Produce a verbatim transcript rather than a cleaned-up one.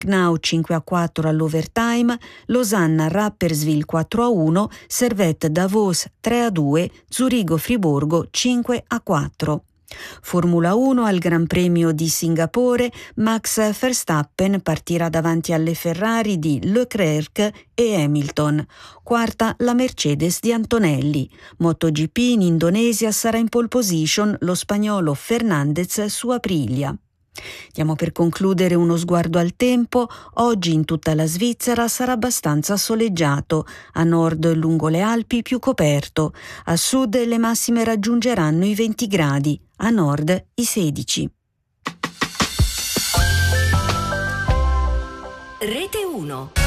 Knau cinque a quattro all'overtime, Losanna-Rapperswil quattro a uno, Servette-Davos tre a due, Zurigo-Friburgo cinque a quattro. Formula uno al Gran Premio di Singapore, Max Verstappen partirà davanti alle Ferrari di Leclerc e Hamilton. Quarta la Mercedes di Antonelli. MotoGP in Indonesia sarà in pole position lo spagnolo Fernandez su Aprilia. Diamo per concludere uno sguardo al tempo. Oggi in tutta la Svizzera sarà abbastanza soleggiato, a nord lungo le Alpi più coperto, a sud le massime raggiungeranno i venti gradi, a nord i sedici. Rete uno.